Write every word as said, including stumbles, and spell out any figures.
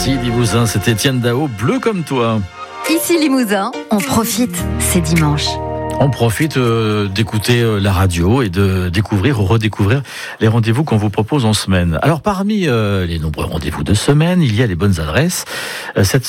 Ici Limousin, c'est Étienne Dao, bleu comme toi. Ici Limousin, on profite, c'est dimanche. On profite euh, d'écouter euh, la radio et de découvrir ou redécouvrir les rendez-vous qu'on vous propose en semaine. Alors parmi euh, les nombreux rendez-vous de semaine, il y a les bonnes adresses. Euh, cette